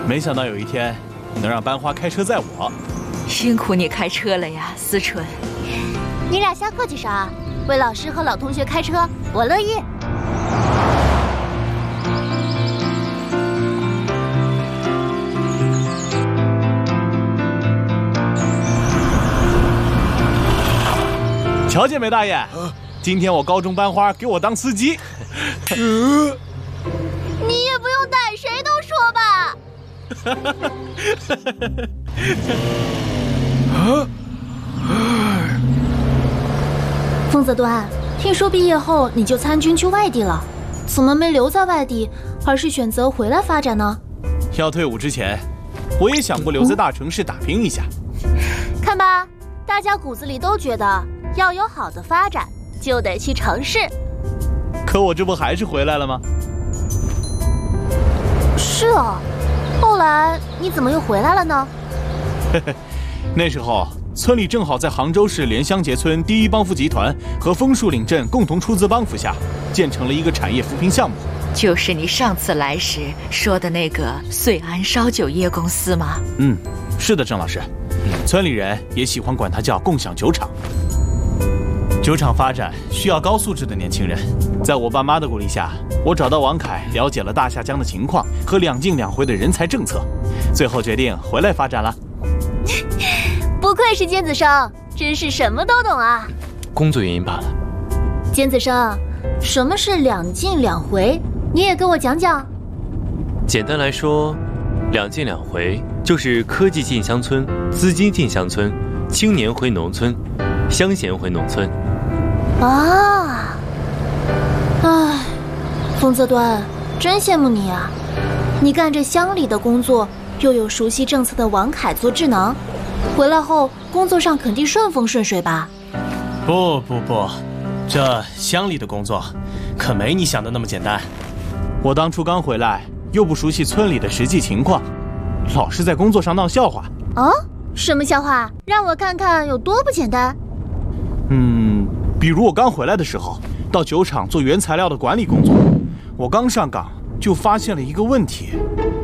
没想到有一天能让班花开车载我。 辛苦你开车了呀，思纯。 你俩瞎客气啥？为老师和老同学开车，我乐意。 瞧见没，大爷？今天我高中班花给我当司机。 你也不用带，谁都说吧。 丰泽端，听说毕业后你就参军去外地了，怎么没留在外地，而是选择回来发展呢？ 要退伍之前，我也想过留在大城市打拼一下。 看吧，大家骨子里都觉得要有好的发展，就得去城市。 可我这不还是回来了吗？ 是啊，后来你怎么又回来了呢？ 那时候村里正好在杭州市莲香结村第一帮扶集团和枫树岭镇共同出资帮扶下，建成了一个产业扶贫项目。 就是你上次来时说的那个穗安烧酒业公司吗？ 是的，郑老师。村里人也喜欢管它叫共享酒厂。酒厂发展需要高素质的年轻人，在我爸妈的鼓励下，我找到王凯，了解了大下江的情况和两进两回的人才政策，最后决定回来发展了。 不愧是尖子生，真是什么都懂啊！ 工作原因罢了。 尖子生，什么是两进两回？你也跟我讲讲。 简单来说，两进两回就是科技进乡村，资金进乡村，青年回农村，乡贤回农村。 啊，唉，丰泽端，真羡慕你啊！你干着乡里的工作，又有熟悉政策的王凯做智囊，回来后工作上肯定顺风顺水吧？ 不，这乡里的工作可没你想的那么简单。 我当初刚回来，又不熟悉村里的实际情况，老是在工作上闹笑话。 哦，什么笑话？让我看看有多不简单。 比如我刚回来的时候，到酒厂做原材料的管理工作，我刚上岗就发现了一个问题。